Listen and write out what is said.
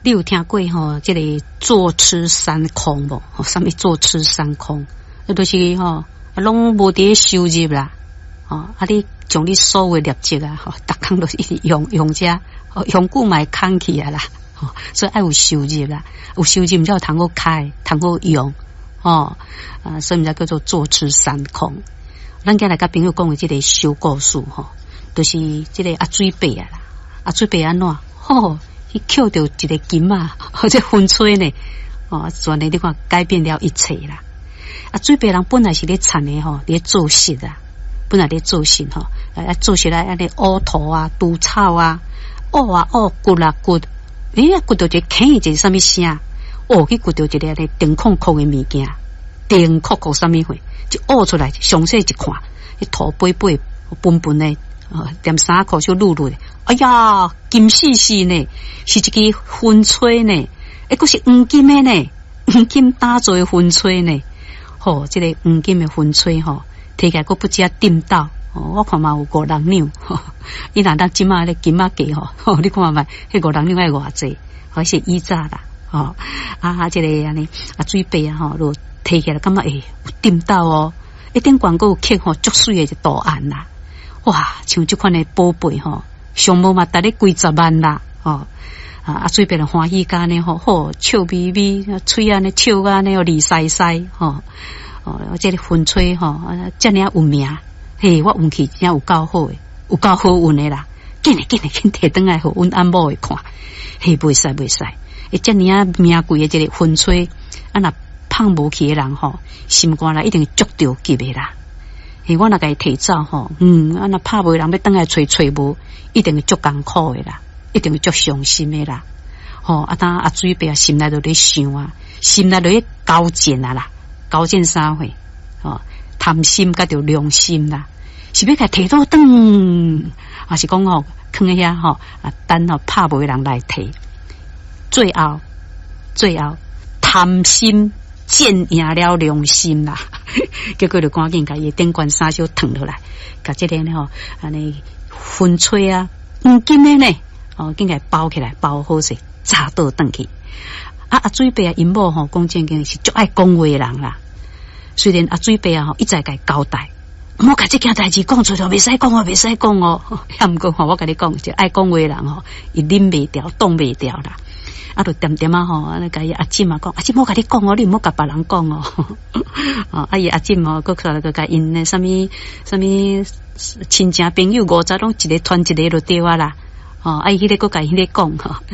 你有听过吼？这个坐吃山空无？什么坐吃山空？那就是吼，拢无伫收入啦。你将你所有的业绩啊，逐工都一直用遮，用久买空去啊啦。所以爱有收入啦，有收入才有通好开，通好用。所以才叫做坐吃山空。咱今来甲朋友讲的这个小故事吼，就是这个阿水伯啊啦，阿水伯安怎？伊捡到一个金啊，或者风吹呢，转的你看改变了一切啦。水伯人本来是咧产的吼，咧做事啊，本来咧做事吼，做事来安尼乌土啊、除草啊、乌啊乌、骨啊骨，骨到一啃一个什么声？去骨到一个咧电空空的物件，电空空什么货，就乌出来，详细一看，迄土背背笨笨的，点衫裤就露露的，哎呀，金细细呢，是一支风吹呢，佫是黄金的呢，黄金打造的风吹呢。这个黄金的风吹摕起来佫不只掂到，我看嘛有5-6两，伊若咱即马咧金仔价你看嘛，迄5-6两爱偌济，还是以早啦，这个安尼水伯啊如摕起来感觉有掂到一点广告刻足水的一图案啦，哇，像这款的宝贝上无嘛值咧几十万啦，水伯人欢喜干呢笑眯眯，嘴安尼笑安尼利塞塞这个风吹遮尔有名，我运气真有够好的，有够好运的啦，紧摕转来互阮阿某的看，袂使，遮尔名贵的这个风吹，若放无去的人心肝内一定足着急的啦。我若甲伊提走若拍无人要转来找无，一定会足艰苦的啦，一定会足伤心的啦。当阿水伯心内就咧想啊，心内就咧高见啊啦，高见啥货？贪心甲着良心啦，是要甲摕倒转，还是讲放喺遐等拍无人来摕？最后贪心战赢了良心啦，结果就赶紧甲伊顶冠衫袖脱落来，甲这个呢安尼风吹啊，黄金的呢紧甲包起来，包好势，扎倒转去。水伯因某讲正经是足爱讲话的人啦。虽然水伯一再甲伊交代，莫甲这件代志讲出去，袂使讲毋过我甲你讲，就爱讲话的人伊忍袂掉，挡袂掉啦。就点点甲伊阿姊讲，阿姊莫甲你讲你莫甲别人讲伊阿姊佫出来甲因呢什么亲戚朋友50拢一个团一个就对啊啦。伊迄个佫甲迄个讲